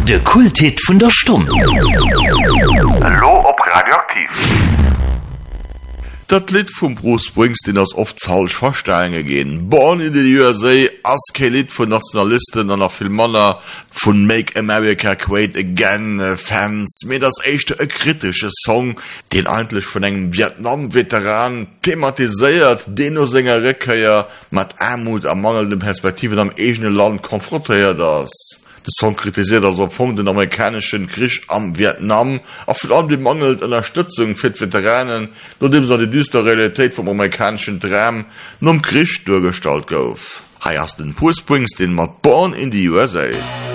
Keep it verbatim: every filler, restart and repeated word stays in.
De Kulthit vun der Stumm. Hallo op Radioaktiv. Dat Lied vum Bruce Springsteen ass oft falsch Verstellungen gehen. Born in the U S A ass kein Lied vun Nationalisten an der Filmmanner vun Make America Great Again äh, Fans. Mir das echte e kritische Song, den eigentlich vun engem Vietnam-Veteran thematisiert, den no senger Rückkeier mat Armut am mangelnden Perspektiven am eigenen Land konfrontiert das. Der Song kritisiert also von den amerikanischen Krieg am Vietnam, auch vor allem die mangelnde Unterstützung für die Veteranen, nachdem so die düstere Realität vom amerikanischen Dram nur im Krieg durchgestaltet wurde. Hier ist den Bruce Springsteen mit Born in the U S A.